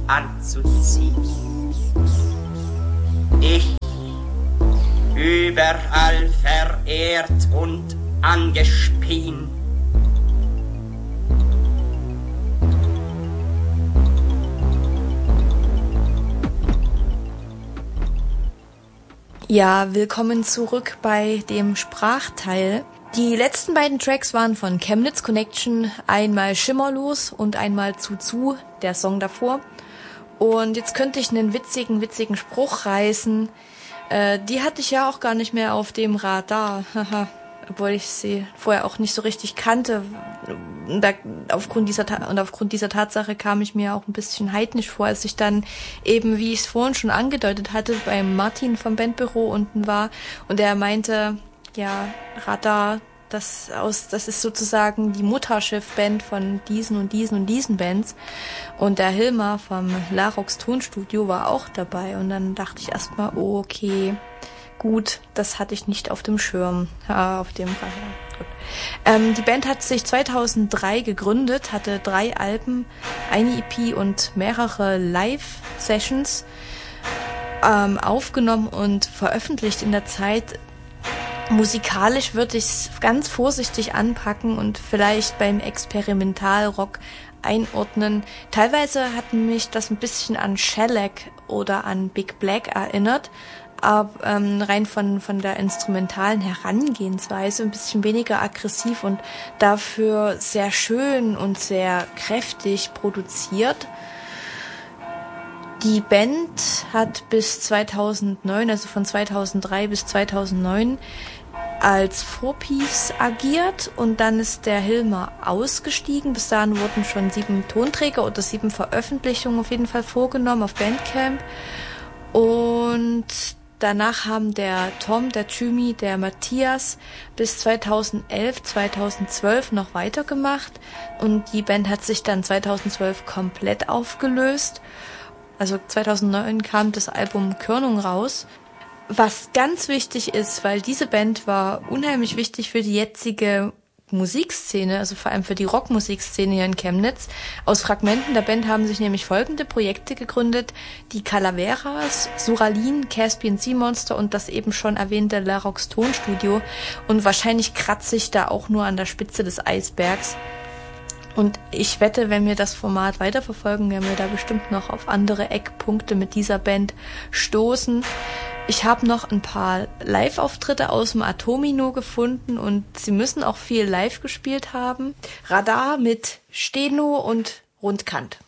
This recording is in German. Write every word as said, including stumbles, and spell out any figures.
anzuziehen. Ich, überall verehrt und angespien, Ja, willkommen zurück bei dem Sprachteil. Die letzten beiden Tracks waren von Chemnitz Connection, einmal Schimmerlos und einmal Zu Zu, der Song davor. Und jetzt könnte ich einen witzigen, witzigen Spruch reißen. Äh, die hatte ich ja auch gar nicht mehr auf dem Radar, obwohl ich sie vorher auch nicht so richtig kannte. Da, aufgrund dieser Ta- und aufgrund dieser Tatsache kam ich mir auch ein bisschen heidnisch vor, als ich dann eben, wie ich es vorhin schon angedeutet hatte, beim Martin vom Bandbüro unten war und er meinte, ja, Radar, das aus, das ist sozusagen die Mutterschiff-Band von diesen und diesen und diesen Bands. Und der Hilmar vom Larox Tonstudio war auch dabei und dann dachte ich erstmal, oh, okay, gut, das hatte ich nicht auf dem Schirm, ja, auf dem Radar. Gut. Ähm, die Band hat sich zweitausenddrei gegründet, hatte drei Alben, eine E P und mehrere Live-Sessions ähm, aufgenommen und veröffentlicht in der Zeit. Musikalisch würde ich es ganz vorsichtig anpacken und vielleicht beim Experimentalrock einordnen. Teilweise hat mich das ein bisschen an Shellac oder an Big Black erinnert, aber ähm, rein von von der instrumentalen Herangehensweise ein bisschen weniger aggressiv und dafür sehr schön und sehr kräftig produziert. Die Band hat bis zweitausendneun, also von zweitausenddrei bis zweitausendneun, als Four-Piece agiert und dann ist der Hilmar ausgestiegen. Bis dahin wurden schon sieben Tonträger oder sieben Veröffentlichungen auf jeden Fall vorgenommen auf Bandcamp. Und danach haben der Tom, der Thymi, der Matthias bis zweitausendelf, zweitausendzwölf noch weitergemacht und die Band hat sich dann zweitausendzwölf komplett aufgelöst. Also zweitausendneun kam das Album Körnung raus. Was ganz wichtig ist, weil diese Band war unheimlich wichtig für die jetzige Musikszene, also vor allem für die Rockmusikszene hier in Chemnitz. Aus Fragmenten der Band haben sich nämlich folgende Projekte gegründet: die Calaveras, Suralin, Caspian Sea Monster und das eben schon erwähnte Larox Tonstudio. Und wahrscheinlich kratze ich da auch nur an der Spitze des Eisbergs. Und ich wette, wenn wir das Format weiterverfolgen, werden wir da bestimmt noch auf andere Eckpunkte mit dieser Band stoßen. Ich habe noch ein paar Live-Auftritte aus dem Atomino gefunden und sie müssen auch viel live gespielt haben. Radar mit Steno und Rundkant.